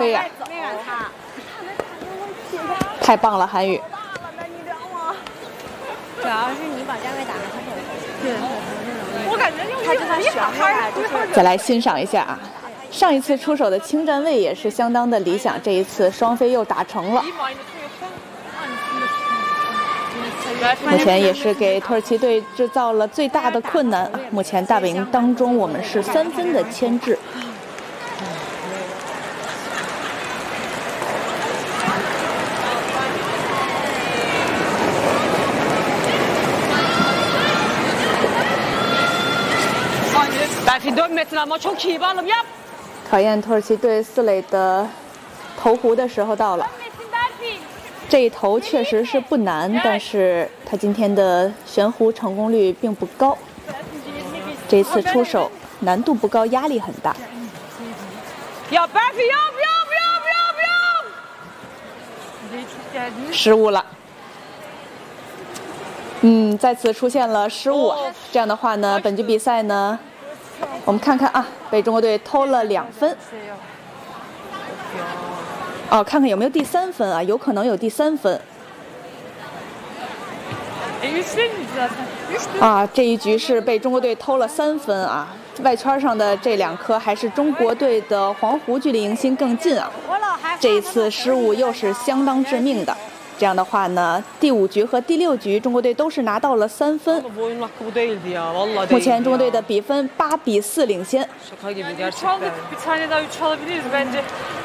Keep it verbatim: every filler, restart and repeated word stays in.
飞呀！太棒了，韩宇。 主要是你把站位打得很稳。 对，我感觉用他这旋位啊，就是。 再来欣赏一下啊，上一次出手的轻站位也是相当的理想，这一次双飞又打成了。 目前也是给土耳其队制造了最大的困难。目前大本营当中，我们是三分的牵制。考验土耳其队四垒的投壶的时候到了。 这一投确实是不难，但是他今天的悬壶成功率并不高。这次出手难度不高，压力很大。 要不要不要不要不要！ 失误了。嗯，再次出现了失误。这样的话呢，本局比赛呢，我们看看啊，被中国队偷了两分。 哦，看看有没有第三分啊？有可能有第三分。啊，这一局是被中国队偷了三分啊！外圈上的这两颗还是中国队的黄湖距离迎新更近啊！这一次失误又是相当致命的。这样的话呢，第五局和第六局中国队都是拿到了三分。目前中国队的比分八比四领先。